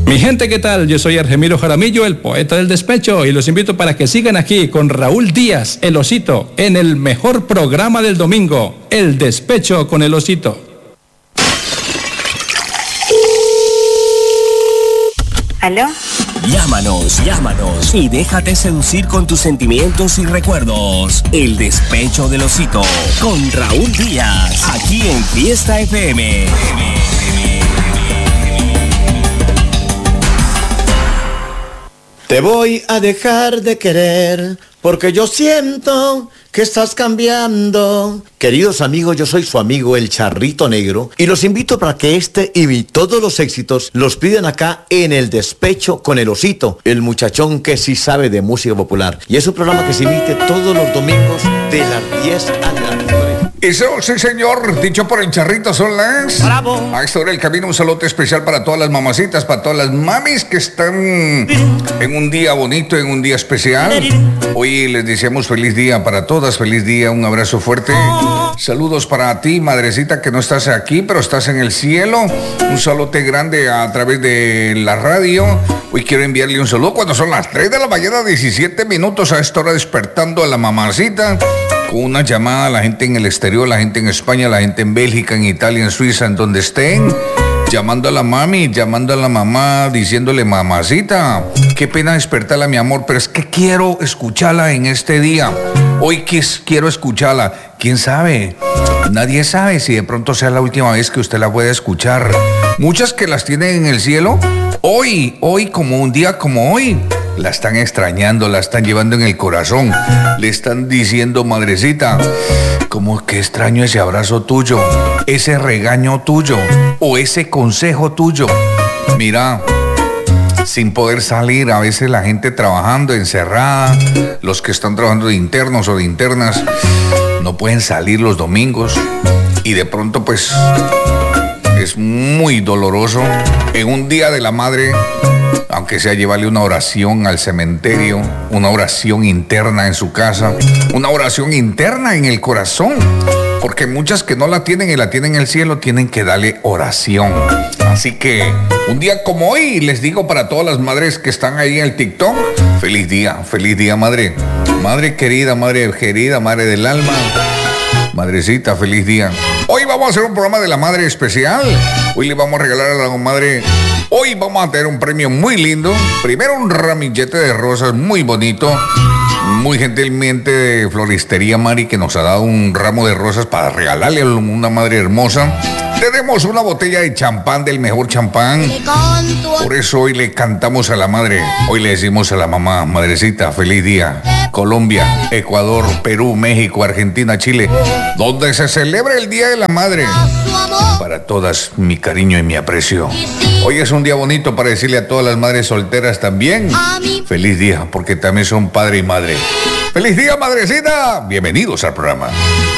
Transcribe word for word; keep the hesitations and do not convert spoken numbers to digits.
Mi gente, ¿qué tal? Yo soy Argemiro Jaramillo, el poeta del despecho, y los invito para que sigan aquí con Raúl Díaz, el Osito, en el mejor programa del domingo, El Despecho con el Osito. ¿Aló? Llámanos, llámanos y déjate seducir con tus sentimientos y recuerdos. El Despecho del Osito con Raúl Díaz, aquí en Fiesta F M. Te voy a dejar de querer porque yo siento que estás cambiando. Queridos amigos, yo soy su amigo el Charrito Negro y los invito para que este y todos los éxitos los pidan acá en El Despecho con el Osito, el muchachón que sí sabe de música popular. Y es un programa que se emite todos los domingos de las diez a las nueve. Eso, sí señor, dicho por el Charrito, son las... ¡Bravo! A esta hora del camino, un saludo especial para todas las mamacitas, para todas las mamis que están en un día bonito, en un día especial. Hoy les deseamos feliz día para todas, feliz día, un abrazo fuerte. Saludos para ti, madrecita, que no estás aquí, pero estás en el cielo. Un saludote grande a través de la radio. Hoy quiero enviarle un saludo cuando son las tres de la mañana, diecisiete minutos, a esta hora despertando a la mamacita. Con una llamada a la gente en el exterior, la gente en España, la gente en Bélgica, en Italia, en Suiza, en donde estén. Llamando a la mami, llamando a la mamá, diciéndole, mamacita, qué pena despertarla, mi amor, pero es que quiero escucharla en este día. Hoy quiero escucharla. ¿Quién sabe? Nadie sabe si de pronto sea la última vez que usted la pueda escuchar. Muchas que las tienen en el cielo, hoy, hoy como un día como hoy, la están extrañando, la están llevando en el corazón. Le están diciendo, madrecita, como que extraño ese abrazo tuyo, ese regaño tuyo o ese consejo tuyo. Mira, sin poder salir, a veces la gente trabajando encerrada, los que están trabajando de internos o de internas, no pueden salir los domingos y de pronto pues es muy doloroso en un día de la madre, aunque sea llevarle una oración al cementerio, una oración interna en su casa, una oración interna en el corazón, porque muchas que no la tienen y la tienen en el cielo tienen que darle oración. Así que un día como hoy, les digo para todas las madres que están ahí en el TikTok, feliz día, feliz día, madre. Madre querida, madre querida, madre del alma, madrecita, feliz día. Hoy vamos a hacer un programa de la madre especial. Hoy le vamos a regalar a la madre... Hoy vamos a tener un premio muy lindo. Primero un ramillete de rosas muy bonito. Muy gentilmente de Floristería Mari, que nos ha dado un ramo de rosas para regalarle a una madre hermosa. Tenemos una botella de champán, del mejor champán. Por eso hoy le cantamos a la madre. Hoy le decimos a la mamá, madrecita, feliz día. Colombia, Ecuador, Perú, México, Argentina, Chile, donde se celebra el Día de la Madre. Para todas, mi cariño y mi aprecio. Hoy es un día bonito para decirle a todas las madres solteras también feliz día, porque también son padre y madre. ¡Feliz día, madrecita! Bienvenidos al programa.